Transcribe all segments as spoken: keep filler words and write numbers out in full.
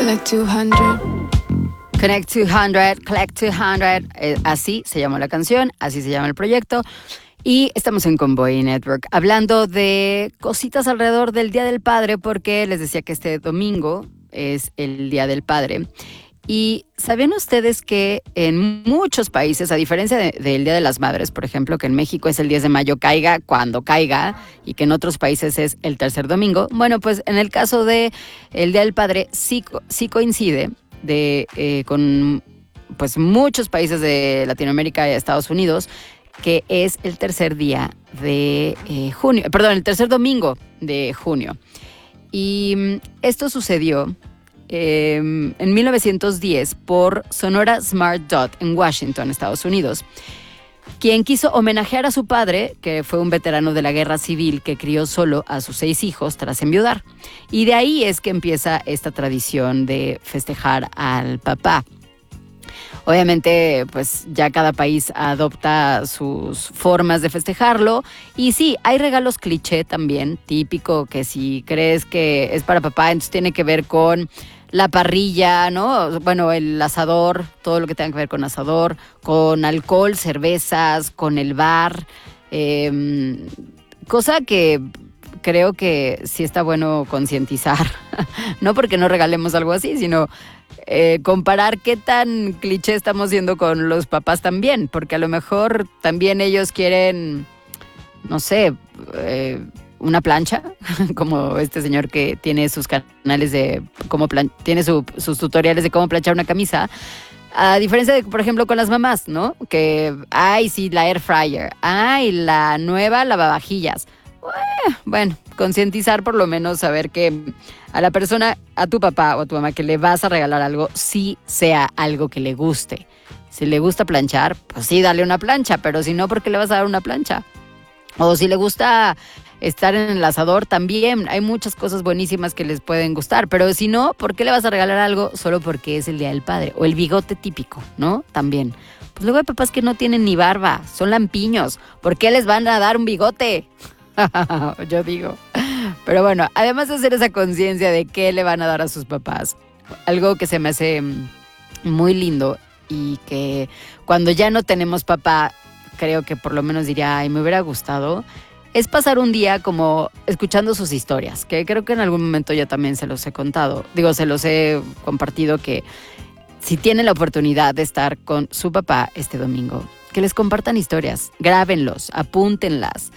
Collect doscientos. Connect doscientos, Collect doscientos, eh, así se llama la canción, así se llama el proyecto. Y estamos en Convoy Network hablando de cositas alrededor del Día del Padre, porque les decía que este domingo es el Día del Padre. Y ¿sabían ustedes que en muchos países, a diferencia de, del Día de las Madres, por ejemplo, que en México es el diez de mayo, caiga cuando caiga, y que en otros países es el tercer domingo? Bueno, pues en el caso de el Día del Padre sí, sí coincide de, eh, con pues muchos países de Latinoamérica y Estados Unidos, que es el tercer día de eh, junio, perdón, el tercer domingo de junio. Y esto sucedió eh, en mil novecientos diez por Sonora Smart Dot en Washington, Estados Unidos, quien quiso homenajear a su padre, que fue un veterano de la guerra civil que crió solo a sus seis hijos tras enviudar. Y de ahí es que empieza esta tradición de festejar al papá. Obviamente, pues ya cada país adopta sus formas de festejarlo. Y sí, hay regalos cliché también, típico, que si crees que es para papá, entonces tiene que ver con la parrilla, ¿no? Bueno, el asador, todo lo que tenga que ver con asador, con alcohol, cervezas, con el bar. Eh, cosa que creo que sí está bueno concientizar. No porque no regalemos algo así, sino Eh, comparar qué tan cliché estamos siendo con los papás también, porque a lo mejor también ellos quieren, no sé, eh, una plancha, como este señor que tiene sus canales de cómo plan- tiene su, sus tutoriales de cómo planchar una camisa, a diferencia de, por ejemplo, con las mamás, ¿no? Que, ay, sí, la air fryer, ay, la nueva lavavajillas. Bueno, concientizar, por lo menos saber que a la persona, a tu papá o a tu mamá que le vas a regalar algo, sí sea algo que le guste. Si le gusta planchar, pues sí, dale una plancha, pero si no, ¿por qué le vas a dar una plancha? O si le gusta estar en el asador, también hay muchas cosas buenísimas que les pueden gustar, pero si no, ¿por qué le vas a regalar algo solo porque es el Día del Padre? O el bigote típico, ¿no? También. Pues luego hay papás que no tienen ni barba, son lampiños. ¿Por qué les van a dar un bigote? Yo digo. Pero bueno, además de hacer esa conciencia de qué le van a dar a sus papás, algo que se me hace muy lindo y que cuando ya no tenemos papá, creo que por lo menos diría, ay, me hubiera gustado, es pasar un día como escuchando sus historias, que creo que en algún momento ya también se los he contado, digo, se los he compartido, que si tienen la oportunidad de estar con su papá este domingo, que les compartan historias, grábenlos, apúntenlas.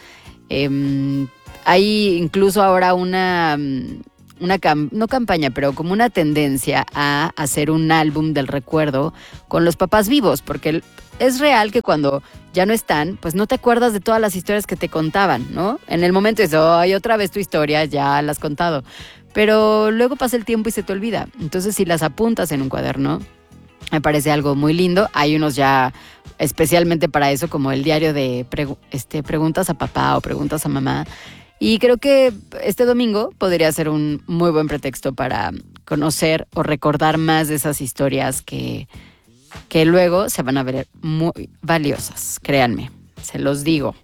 Eh, hay incluso ahora una, una cam- no campaña, pero como una tendencia a hacer un álbum del recuerdo con los papás vivos, porque es real que cuando ya no están, pues no te acuerdas de todas las historias que te contaban, ¿no? En el momento es, ay, otra vez tu historia, ya la has contado, pero luego pasa el tiempo y se te olvida. Entonces, si las apuntas en un cuaderno, me parece algo muy lindo. Hay unos ya especialmente para eso, como el diario de pregu- este, preguntas a papá o preguntas a mamá. Y creo que este domingo podría ser un muy buen pretexto para conocer o recordar más de esas historias que, que luego se van a ver muy valiosas, créanme, se los digo.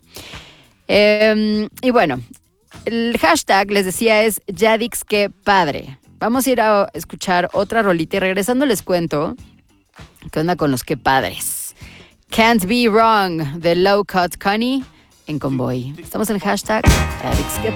Eh, y bueno, el hashtag, les decía, es Yadix que padre. Vamos a ir a escuchar otra rolita y regresando les cuento qué onda con los que padres. Can't Be Wrong de Low Cut Connie en Convoy. Estamos en el hashtag Yadix que